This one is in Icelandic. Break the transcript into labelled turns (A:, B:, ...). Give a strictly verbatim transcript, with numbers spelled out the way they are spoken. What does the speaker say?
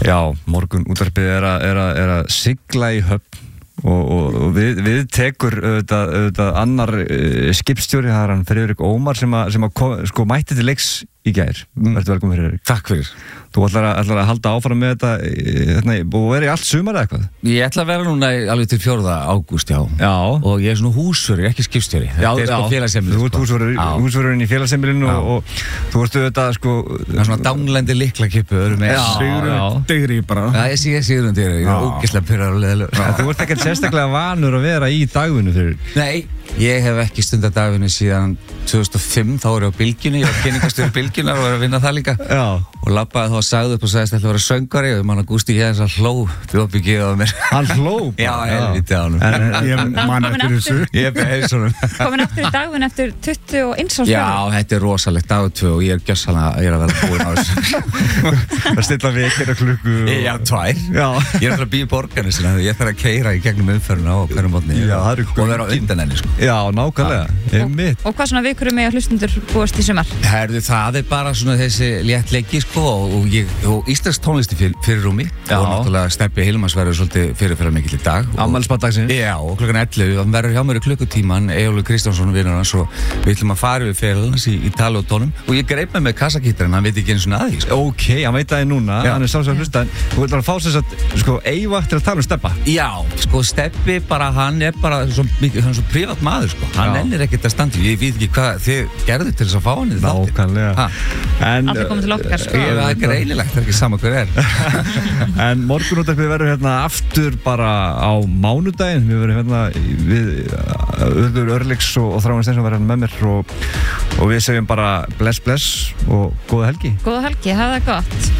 A: Já, morgun útvarpið er að, er að, er að sigla í höfn og, og, og við, við tekur auðvitað, auðvitað annar uh, skipstjóri, það er hann Friðrik Ómar sem að, sem að kom, sko, mætti til leiks í gær. Mm. Vertu velkomin Friðrik.
B: Takk fyrir.
A: Þú ætlar að, ætlar að halda áfram með þetta hérna, og verið allt sumar eða eitthvað?
B: Ég ætla að vera núna alveg til fjórða ágúst, já.
A: Já.
B: Og ég er svona húsvörður, ekki skipstjóri.
A: Já,
B: þetta er sko félagsheimili.
A: Þú ert húsvörður, húsvörðurinn í félagsheimilinu og, og þú ertu þetta sko...
B: Það er svona danglendi liklakippu, öðrum með.
C: Sigurður Digri bara.
B: Já, ég sé Sigurður Digri, ég er ógeðslega pirraður og leiðilegur.
A: Þú ert ekkert sérstaklega vanur að vera í dagvinnu fyrir...
B: Nei, ég hef ekki stundað dagvinnu síðan tvö þúsund og fimm, þá var ég á Bylgjunni, ég var kynningastjóri Bylgjunar og var að vinna það líka.
A: Já.
B: Og labbaði þá og sagði upp og sagðist að þetta var söngari og mann að Gústi Héðins að hló bjóðbyggið á mér.
A: Hann hló?
B: Já, helviti á honum.
C: Ég man eftir þessu.
B: Ég beðis honum.
D: Komin aftur í dagvinn eftir tuttugu og eins árs.
B: Já, þetta er rosalegt dag tvö og ég er gjössalega, ég er að vera búinn á þessu.
A: Það stilla vekir að klukku og...
B: Já, tvær.
A: Já.
B: Ég er alltaf að býja í borgarni sinna, ég þarf að keyra í gegnum umferðina á hverjum mótni.
A: Já, það eru
B: og vera á undan henni, sko.
A: Já, nákvæmlega.
D: Og, og hvað svona vikur með að hlustundur búast í sumar?
B: Herðu, það er bara svona þessi léttleiki, sko, og, ég, og íslensk tónlisti fyr, fyrir rúmi.
A: Já.
B: Og náttúrulega Stebbi Hilmars verður svolítið fyrirferðar mikill í dag.
A: Afmælisbarn dagsins.
B: Já, og klukkan ellefu, hann verður hjá mér í klukkutíman, Eyjólfur Kristjánsson vinur hans og við ætlum að fara við félagarnas í, í tali og tónum og ég greip mig með kassakítarinn, hann veit ekki eins og að því, sko.
A: Ok, hann veit það núna,
B: Já.
A: hann er sjálfsagt að hlusta, en þú ætlar að fá þess að, sko, Eyva til að tala um Stebba.
B: Já, sko, Stebbi bara, hann er bara svo mikið, hann er svo privat maður, sko. Hann
A: Já.
B: ennir ekkert að standa, ég veit ekki hvað þið gerðu til þess að fá hann í þáttinn.
A: Nákvæmlega.
D: En, Aldrei komið til okkar, sko.
B: Ég, það er greinilegt, það er ekki sama hver er.
A: En morgunútvarpið verður hérna aftur bara á mánudaginn, við verðum hérna við Urður Örlygs og, og Þráinn Steinsson verður hérna með mér og, og við segjum bara bless bless og góða helgi.
D: Góða helgi, hafa það gott.